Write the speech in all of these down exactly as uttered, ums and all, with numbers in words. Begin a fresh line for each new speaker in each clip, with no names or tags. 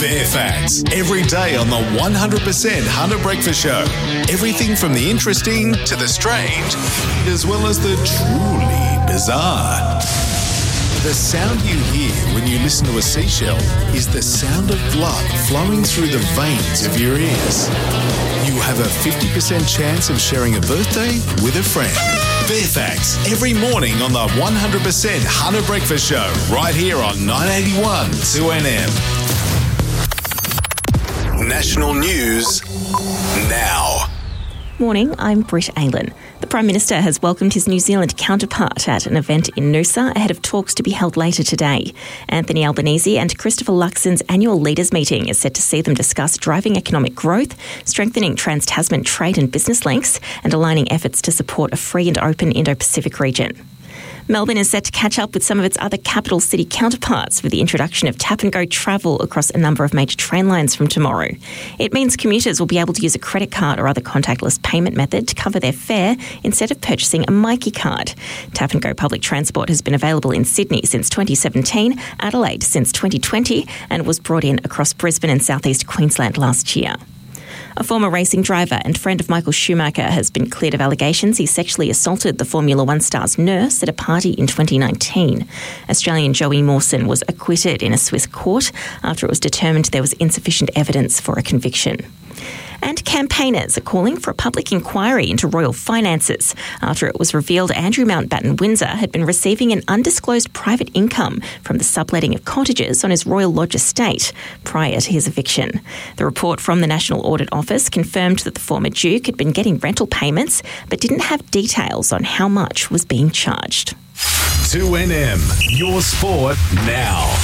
Fairfax, every day on the one hundred percent Hunter Breakfast Show. Everything from the interesting to the strange, as well as the truly bizarre. The sound you hear when you listen to a seashell is the sound of blood flowing through the veins of your ears. You have a fifty percent chance of sharing a birthday with a friend. Fairfax, every morning on the one hundred percent Hunter Breakfast Show, right here on nine eighty-one two N M. National news now.
Morning, I'm Britt Aylan. The Prime Minister has welcomed his New Zealand counterpart at an event in Noosa ahead of talks to be held later today. Anthony Albanese and Christopher Luxon's annual leaders meeting is set to see them discuss driving economic growth, strengthening trans-Tasman trade and business links, and aligning efforts to support a free and open Indo-Pacific region. Melbourne is set to catch up with some of its other capital city counterparts with the introduction of tap-and-go travel across a number of major train lines from tomorrow. It means commuters will be able to use a credit card or other contactless payment method to cover their fare instead of purchasing a Myki card. Tap-and-go public transport has been available in Sydney since twenty seventeen, Adelaide since twenty twenty, and was brought in across Brisbane and southeast Queensland last year. A former racing driver and friend of Michael Schumacher has been cleared of allegations he sexually assaulted the Formula One star's nurse at a party in twenty nineteen. Australian Joey Mawson was acquitted in a Swiss court after it was determined there was insufficient evidence for a conviction. And campaigners are calling for a public inquiry into royal finances after it was revealed Andrew Mountbatten Windsor had been receiving an undisclosed private income from the subletting of cottages on his Royal Lodge estate prior to his eviction. The report from the National Audit Office confirmed that the former Duke had been getting rental payments but didn't have details on how much was being charged.
two N M, your sport now.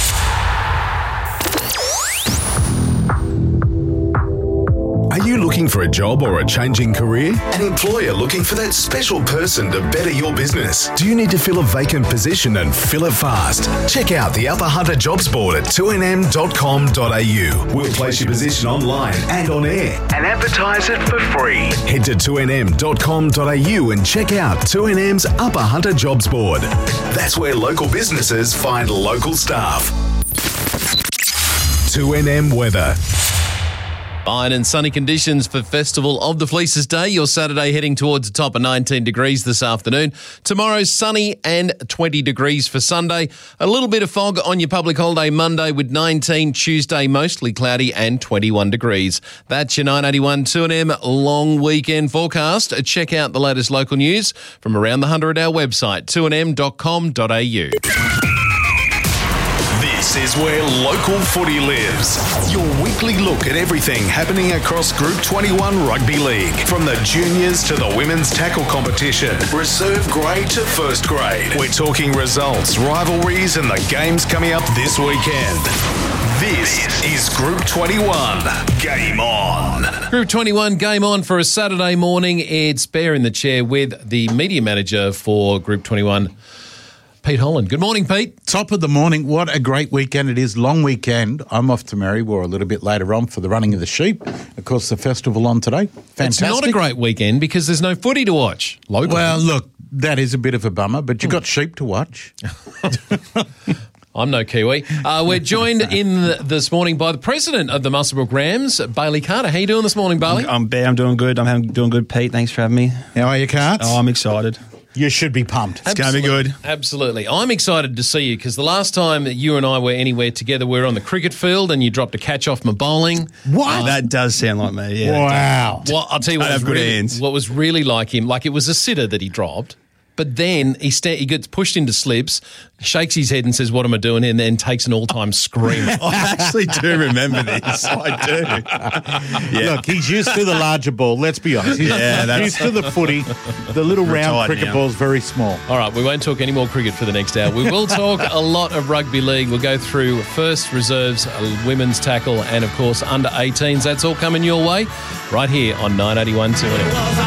Are you looking for a job or a changing career? An employer looking for that special person to better your business? Do you need to fill a vacant position and fill it fast? Check out the Upper Hunter Jobs Board at two n m dot com dot a u. We'll place your position online and on air and advertise it for free. Head to two n m dot com dot a u and check out two N M's Upper Hunter Jobs Board. That's where local businesses find local staff. two N M weather.
Fine and sunny conditions for Festival of the Fleeces Day. Your Saturday heading towards a top of nineteen degrees this afternoon. Tomorrow, sunny and twenty degrees for Sunday. A little bit of fog on your public holiday Monday with nineteen. Tuesday, mostly cloudy and twenty-one degrees. That's your nine eighty-one two N M long weekend forecast. Check out the latest local news from around the Hunter at our website, two n m dot com dot a u.
This is where local footy lives. Your weekly look at everything happening across Group twenty-one Rugby League. From the juniors to the women's tackle competition, reserve grade to first grade. We're talking results, rivalries and the games coming up this weekend. This is Group twenty-one. Game on.
Group twenty-one, game on for a Saturday morning. It's Bear in the chair with the media manager for Group twenty-one, Pete Holland. Good morning, Pete.
Top of the morning. What a great weekend it is. Long weekend. I'm off to Maryborough a little bit later on for the running of the sheep. Of course, the festival on today. Fantastic.
It's not a great weekend because there's no footy to watch locally.
Well, look, that is a bit of a bummer, but you've got sheep to watch.
I'm no Kiwi. Uh, we're joined in the, this morning by the president of the Muswellbrook Rams, Bailey Carter. How you doing this morning, Bailey?
I'm, I'm Bear. I'm doing good. I'm having, doing good, Pete. Thanks for having me.
How are you, Carts?
Oh, I'm excited.
You should be pumped.
It's going to be good.
Absolutely. I'm excited to see you because the last time that you and I were anywhere together, we were on the cricket field and you dropped a catch off my bowling.
What?
Uh, that does sound like me, yeah.
Wow.
Well, I'll tell you what
I
was,
have good
really,
hands.
what was really like him. Like it was a sitter that he dropped, but then he, sta- he gets pushed into slips, shakes his head and says, "What am I doing?" and then takes an all-time scream.
I actually do remember this. I do. Yeah.
Look, he's used to the larger ball, let's be honest. He's
Yeah, that's-
used to the footy. The little round
Retired
cricket
now.
ball's very small.
All right, we won't talk any more cricket for the next hour. We will talk a lot of rugby league. We'll go through first reserves, uh, women's tackle, and, of course, under eighteens. That's all coming your way right here on nine eighty-one two N M.